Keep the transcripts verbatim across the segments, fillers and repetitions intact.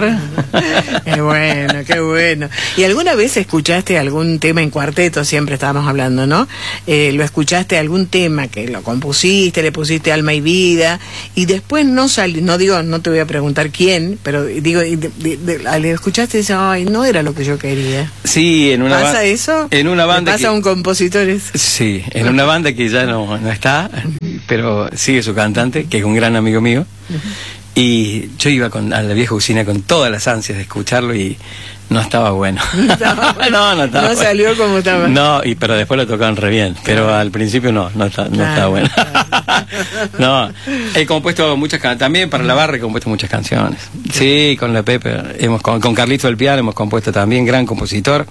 Qué bueno, qué bueno. ¿Y alguna vez escuchaste algún tema en cuarteto? Siempre estábamos hablando, ¿no? Eh, ¿Lo escuchaste algún tema que lo compusiste, le pusiste alma y vida y después no salió? No digo, no te voy a preguntar quién, pero digo, de, de, de, al escuchaste y dices, ay, no era lo que yo quería. Sí, en una ¿Pasa eso? En una banda. ¿Le pasa que, a un compositor eso? Sí, en una banda que ya no, no está, pero sigue su cantante, que es un gran amigo mío. Y yo iba con, a la vieja usina con todas las ansias de escucharlo y no estaba bueno. No, estaba bueno. no, no estaba No bueno. salió como estaba. No, y pero después lo tocaban re bien. Pero claro. Al principio no, no, está, no claro, estaba bueno. Claro. No, he compuesto muchas canciones. También para la barra he compuesto muchas canciones. Sí, con la Pepe. Hemos, con, con Carlito del piano hemos compuesto también, gran compositor.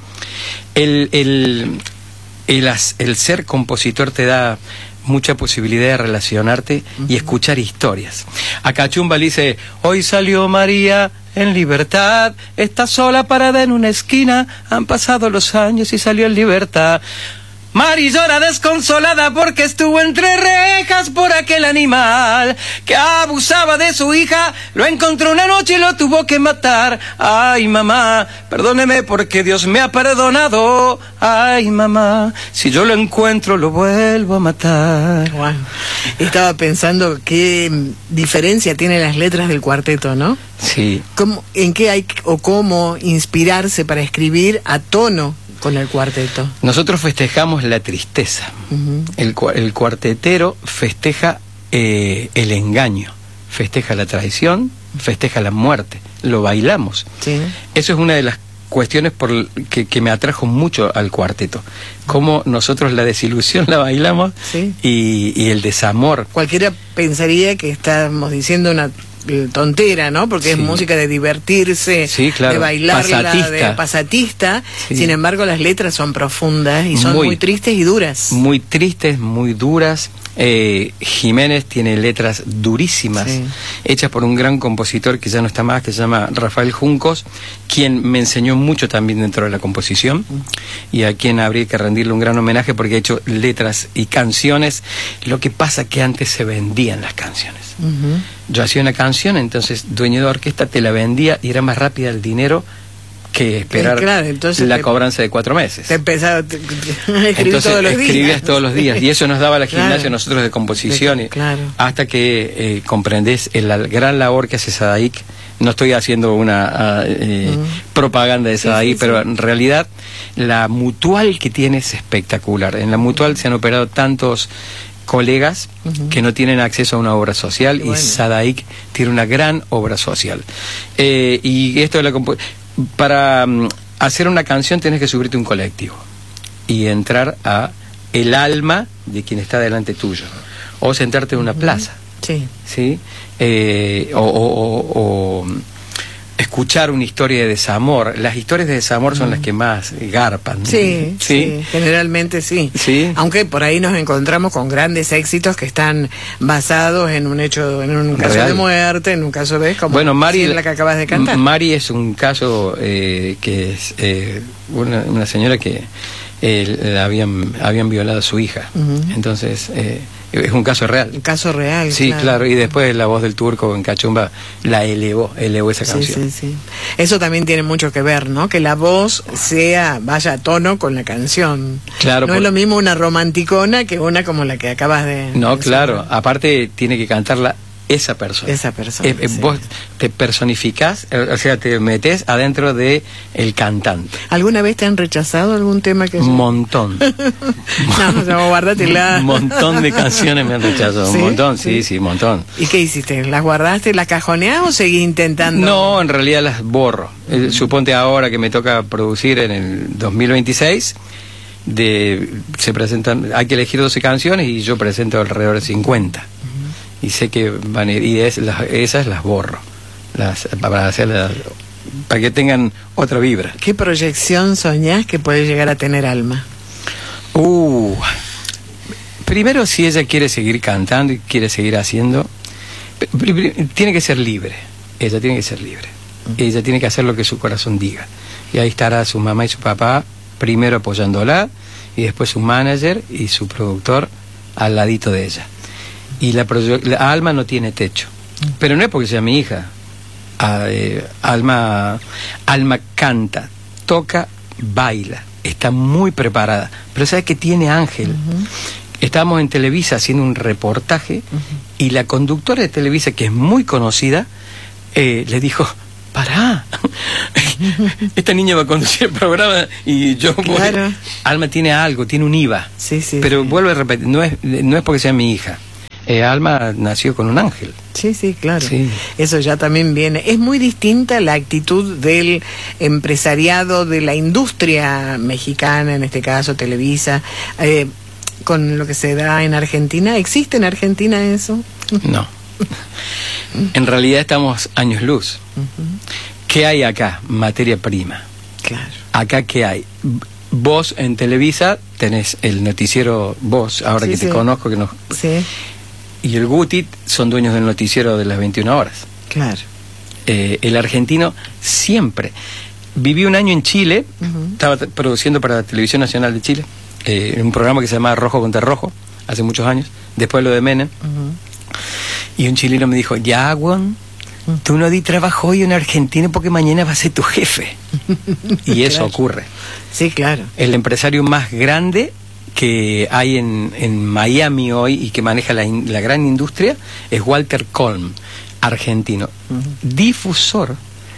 El, el, el, el ser compositor te da mucha posibilidad de relacionarte uh-huh. y escuchar historias. A Cachumba le dice, hoy salió María en libertad, está sola parada en una esquina, han pasado los años y salió en libertad. Mari llora desconsolada porque estuvo entre rejas por aquel animal que abusaba de su hija, lo encontró una noche y lo tuvo que matar. Ay, mamá, perdóneme porque Dios me ha perdonado. Ay, mamá, si yo lo encuentro lo vuelvo a matar. Wow. Estaba pensando qué diferencia tienen las letras del cuarteto, ¿no? Sí. ¿Cómo, en qué hay o cómo inspirarse para escribir a tono con el cuarteto? Nosotros festejamos la tristeza. Uh-huh. el, el cuartetero festeja eh, el engaño, festeja la traición, festeja la muerte, lo bailamos. Sí. Eso es una de las cuestiones por que, que me atrajo mucho al cuarteto. Cómo nosotros la desilusión la bailamos, sí. y, y el desamor. Cualquiera pensaría que estamos diciendo una tontera, ¿no? Porque sí. es música de divertirse, sí, claro. de bailarla, pasatista. de pasatista. Sí. Sin embargo, las letras son profundas y son muy, muy tristes y duras. Muy tristes, muy duras. Eh, Jiménez tiene letras durísimas, sí. hechas por un gran compositor que ya no está más, que se llama Rafael Juncos, quien me enseñó mucho también dentro de la composición, uh-huh. y a quien habría que rendirle un gran homenaje porque ha hecho letras y canciones. Lo que pasa que antes se vendían las canciones. Uh-huh. Yo hacía una canción, entonces dueño de orquesta te la vendía y era más rápida el dinero que esperar, claro, entonces la te, cobranza de cuatro meses. Te empezaba a escribir entonces, todos los días. Escribías todos los días y eso nos daba la gimnasia claro. nosotros de composición, de, claro. hasta que eh, comprendés la gran labor que hace Sadaik. No estoy haciendo una uh, eh, mm. propaganda de Sadaik, sí, sí, pero sí. en realidad la mutual que tiene es espectacular. En la mutual se han operado tantos colegas uh-huh. que no tienen acceso a una obra social, bueno. y Sadaik tiene una gran obra social. Eh, y esto de la compo- para um, hacer una canción tenés que subirte un colectivo y entrar a el alma de quien está delante tuyo, o sentarte en una uh-huh. plaza, sí, ¿sí? Eh, o, o, o, o escuchar una historia de desamor. Las historias de desamor son mm. las que más garpan. Sí, sí, sí, generalmente sí. sí. Aunque por ahí nos encontramos con grandes éxitos que están basados en un hecho, en un caso Real. de muerte, en un caso de como bueno, Mari, la que acabas de cantar. Mari es un caso eh, que es eh, una, una señora que eh, la habían habían violado a su hija. Uh-huh. Entonces eh, es un caso real. Un caso real, sí, claro. claro. Y después la voz del turco en Cachumba la elevó, elevó esa canción. Sí, sí, sí. Eso también tiene mucho que ver, ¿no? Que la voz sea, vaya a tono con la canción. Claro. No por... es lo mismo una romanticona que una como la que acabas de... No, de claro. saber. Aparte tiene que cantarla esa persona. Esa persona. Eh, eh, sí. Vos te personificás, eh, o sea, te metés adentro de el cantante. ¿Alguna vez te han rechazado algún tema que... Un montón. no, no, guárdatela. Un montón de canciones me han rechazado. ¿Sí? Un montón, sí, sí, sí, un montón. ¿Y qué hiciste? ¿Las guardaste, las cajoneás o seguís intentando? No, en realidad las borro. Uh-huh. Eh, suponte ahora que me toca producir en el dos mil veintiséis, de, se presentan, hay que elegir doce canciones y yo presento alrededor de cincuenta. Y sé que van a ir, y es, las, esas las borro, las, para hacerlas, para que tengan otra vibra. ¿Qué proyección soñás que puede llegar a tener Alma? Uh, primero, si ella quiere seguir cantando y quiere seguir haciendo, tiene que ser libre. Ella tiene que ser libre. Uh-huh. Ella tiene que hacer lo que su corazón diga. Y ahí estará su mamá y su papá, primero apoyándola, y después su manager y su productor al ladito de ella. Y la, la Alma no tiene techo, pero no es porque sea mi hija, eh, Alma, Alma canta, toca, baila, está muy preparada, pero ¿sabe qué tiene Ángel? Uh-huh. Estábamos en Televisa haciendo un reportaje uh-huh. y la conductora de Televisa, que es muy conocida, eh, le dijo, pará, esta niña va a conducir el programa y yo claro. voy. Alma tiene algo, tiene un I V A, sí, sí, pero sí. vuelvo a repetir, no es, no es porque sea mi hija. Eh, Alma nació con un ángel. Sí, sí, claro. Sí. Eso ya también viene. Es muy distinta la actitud del empresariado, de la industria mexicana, en este caso Televisa, eh, con lo que se da en Argentina. ¿Existe en Argentina eso? No. En realidad estamos años luz. Uh-huh. ¿Qué hay acá? Materia prima. Claro. Acá, ¿qué hay? Vos en Televisa tenés el noticiero, vos, ahora sí, que sí. te conozco, que nos... Sí. Y el Guti son dueños del noticiero de las veintiuna horas. Claro. Eh, el argentino siempre. Viví un año en Chile, uh-huh. estaba t- produciendo para la Televisión Nacional de Chile, eh, un programa que se llamaba Rojo contra Rojo, hace muchos años, después lo de Menem. Uh-huh. Y un chileno me dijo, ya, Juan, uh-huh. tú no di trabajo hoy en Argentina porque mañana vas a ser tu jefe. Y eso claro. ocurre. Sí, claro. El empresario más grande que hay en, en Miami hoy y que maneja la, in, la gran industria es Walter Colm, argentino, uh-huh. difusor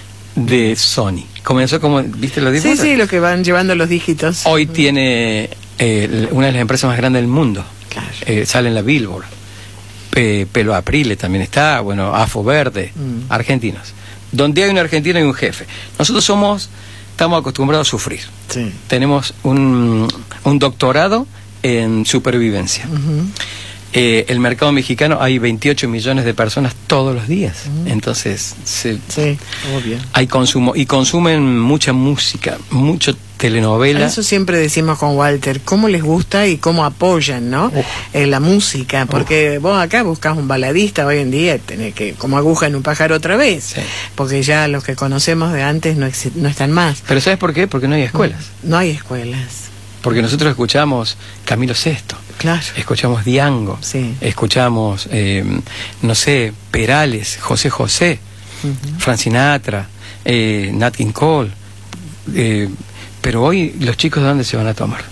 de Sony. Comenzó como, ¿viste los difusores? Sí, sí, lo que van llevando los dígitos. Hoy uh-huh. tiene eh, una de las empresas más grandes del mundo. Claro. Eh, sale en la Billboard. Pe, Pelo Aprile también está, bueno, Afo Verde, uh-huh. argentinos. Donde hay un argentino hay un jefe. Nosotros somos... Estamos acostumbrados a sufrir. Sí. Tenemos un, un doctorado en supervivencia. Uh-huh. Eh, el mercado mexicano hay veintiocho millones de personas todos los días. Uh-huh. Entonces, se, sí, obvio. Hay consumo. Y consumen mucha música, mucho telenovela. Eso siempre decimos con Walter, cómo les gusta y cómo apoyan, ¿no? Uh. Eh, la música, porque uh. vos acá buscás un baladista hoy en día, tenés que, como aguja en un pájaro otra vez, sí. porque ya los que conocemos de antes no, ex- no están más. Pero ¿sabes por qué? Porque no hay escuelas. No, no hay escuelas. Porque nosotros escuchamos Camilo Sesto, claro. escuchamos Diango, sí. escuchamos, eh, no sé, Perales, José José, uh-huh. Frank Sinatra, eh, Nat King Cole, eh, pero hoy los chicos, ¿de dónde se van a tomar?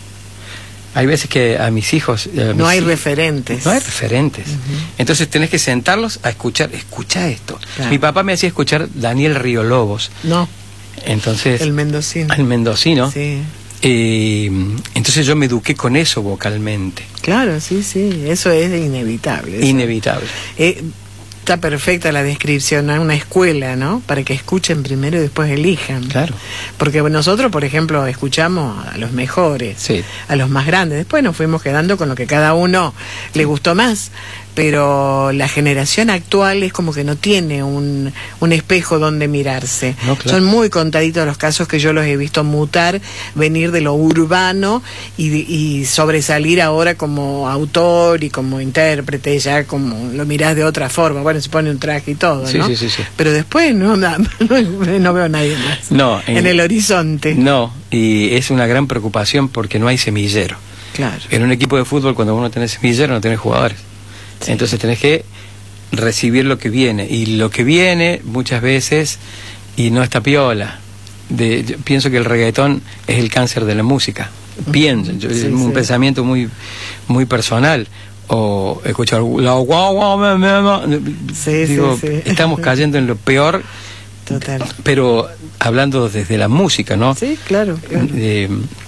Hay veces que a mis hijos... A mis no hay hijos, referentes. No hay referentes. Uh-huh. Entonces tenés que sentarlos a escuchar, escucha esto. Claro. Mi papá me hacía escuchar Daniel Río Lobos. No. Entonces... El mendocino. El mendocino. Sí. Eh, entonces yo me eduqué con eso vocalmente. Claro, sí, sí, eso es inevitable. Eso. Inevitable. Eh, está perfecta la descripción, ¿no? Una escuela, ¿no? Para que escuchen primero y después elijan. Claro. Porque nosotros, por ejemplo, escuchamos a los mejores, sí. a los más grandes. Después nos fuimos quedando con lo que cada uno le gustó más. Pero la generación actual es como que no tiene un, un espejo donde mirarse. No, claro. Son muy contaditos los casos que yo los he visto mutar, venir de lo urbano y, y sobresalir ahora como autor y como intérprete, ya como lo mirás de otra forma. Bueno, se pone un traje y todo, sí, ¿no? Sí, sí, sí. Pero después no, no, no veo a nadie más no, en, en el horizonte. No, y es una gran preocupación porque no hay semillero. Claro. En un equipo de fútbol, cuando uno tiene semillero, no tiene jugadores. Sí. Entonces tenés que recibir lo que viene. Y lo que viene muchas veces, y no está piola. De, yo pienso que el reggaetón es el cáncer de la música. Pienso, yo, sí, un sí. pensamiento muy, muy personal. O escuchar la guau guau, sí, digo, sí, sí. estamos cayendo en lo peor. Total. Pero hablando desde la música, ¿no? Sí, claro. claro. Eh,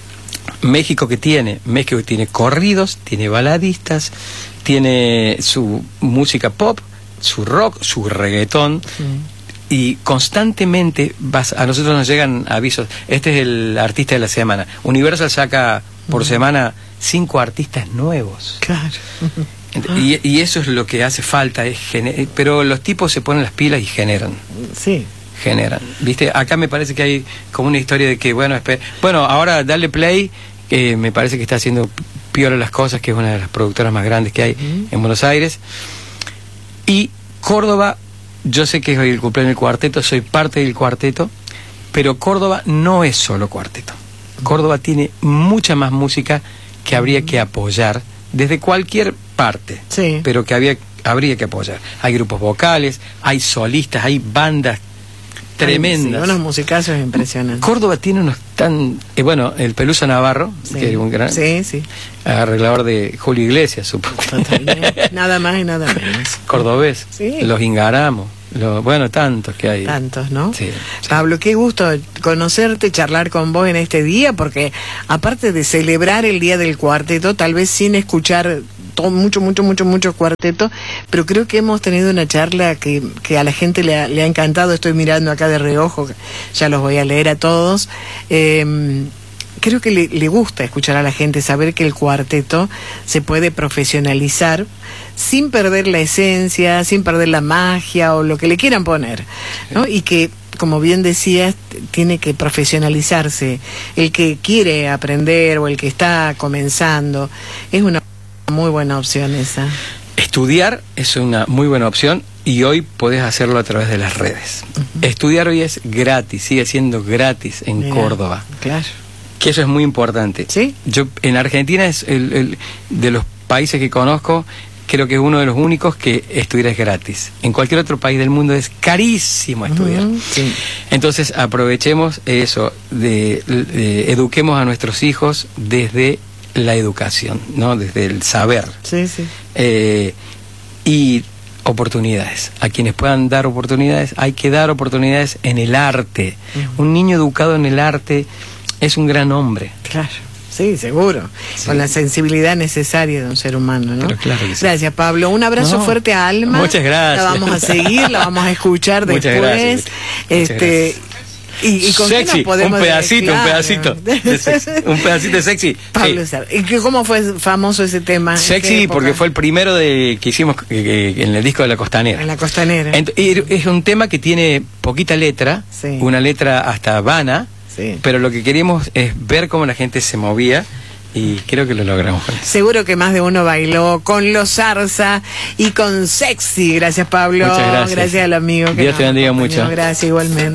México que tiene, México que tiene corridos, tiene baladistas, tiene su música pop, su rock, su reggaetón, mm. y constantemente vas, a nosotros nos llegan avisos. Este es el artista de la semana. Universal saca por mm. semana cinco artistas nuevos. Claro. Y, y eso es lo que hace falta, es gener- pero los tipos se ponen las pilas y generan. Sí. Generan, ¿viste? Acá me parece que hay como una historia de que, bueno, esper- bueno, ahora dale play, que me parece que está haciendo piola las cosas, que es una de las productoras más grandes que hay uh-huh. en Buenos Aires. Y Córdoba, yo sé que es hoy el cumpleaños del cuarteto, soy parte del cuarteto, pero Córdoba no es solo cuarteto. Córdoba tiene mucha más música que habría uh-huh. que apoyar desde cualquier parte, sí. pero que había, habría que apoyar. Hay grupos vocales, hay solistas, hay bandas tremendas. Sí, unos musicazos impresionantes. Córdoba tiene unos tan... Eh, bueno, el Pelusa Navarro, Sí. que es un gran Sí, sí. arreglador de Julio Iglesias, supongo. Totalmente. Nada más y nada menos. Cordobés, Sí. los Ingaramos, los, bueno, tantos que hay. Tantos, ¿no? Sí, sí. Pablo, qué gusto conocerte, charlar con vos en este día, porque aparte de celebrar el Día del Cuarteto, tal vez sin escuchar todo, mucho, mucho, mucho, mucho cuarteto, pero creo que hemos tenido una charla que, que a la gente le ha, le ha encantado. Estoy mirando acá de reojo, ya los voy a leer a todos. Eh, creo que le, le gusta escuchar a la gente, saber que el cuarteto se puede profesionalizar sin perder la esencia, sin perder la magia o lo que le quieran poner, ¿no? Y que, como bien decías, tiene que profesionalizarse. El que quiere aprender o el que está comenzando, es una muy buena opción esa. Estudiar es una muy buena opción y hoy podés hacerlo a través de las redes. Uh-huh. Estudiar hoy es gratis, sigue siendo gratis en Mirá, Córdoba. Claro. Que eso es muy importante. ¿Sí? Yo en Argentina es el, el de los países que conozco, creo que es uno de los únicos que estudiar es gratis. En cualquier otro país del mundo es carísimo estudiar. Uh-huh, sí. Entonces aprovechemos eso, de, de eduquemos a nuestros hijos desde la educación, ¿no? Desde el saber. Sí, sí. Eh, y oportunidades. A quienes puedan dar oportunidades, hay que dar oportunidades en el arte. Uh-huh. Un niño educado en el arte es un gran hombre. Claro. Sí, seguro. Sí. Con la sensibilidad necesaria de un ser humano, ¿no? Pero claro que sí. Gracias, Pablo. Un abrazo no, fuerte a Alma. Muchas gracias. La vamos a seguir, la vamos a escuchar muchas después. Gracias. Este, muchas gracias. ¿Y, y con sexy, qué nos podemos un pedacito, claro. un pedacito de sexy, un pedacito de sexy. Pablo, sí. ¿Y cómo fue famoso ese tema? Sexy porque fue el primero de que hicimos eh, en el disco de La Costanera. En La Costanera. Ent es un tema que tiene poquita letra, sí. Una letra hasta vana, sí. Pero lo que queríamos es ver cómo la gente se movía. Y creo que lo logramos. Seguro que más de uno bailó con los Zarza y con Sexy. Gracias, Pablo. Muchas gracias. Gracias al amigo. Que Dios te bendiga mucho. Gracias igualmente.